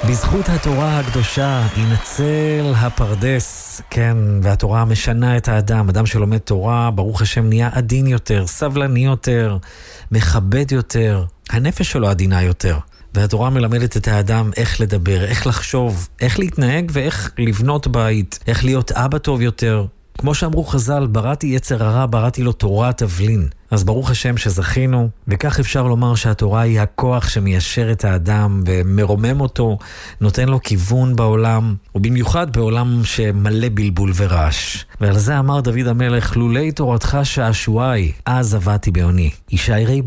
בזכות התורה הקדושה ינצל הפרדס, כן, והתורה משנה את האדם. אדם שלומד תורה, ברוך השם, נהיה עדין יותר, סבלני יותר, מכבד יותר, הנפש שלו עדינה יותר. והתורה מלמדת את האדם איך לדבר, איך לחשוב, איך להתנהג ואיך לבנות בית, איך להיות אבא טוב יותר. כמו שאמרו חז"ל, בראתי יצר הרע, בראתי לו תורה תבלין. אז ברוך השם שזכינו, וכך אפשר לומר שהתורה היא הכוח שמיישר את האדם ומרומם אותו, נותן לו כיוון בעולם, ובמיוחד בעולם שמלא בלבול ורעש. ועל זה אמר דוד המלך, לולי תורתך שעשועי, אז עבדתי בעוני. ישעירי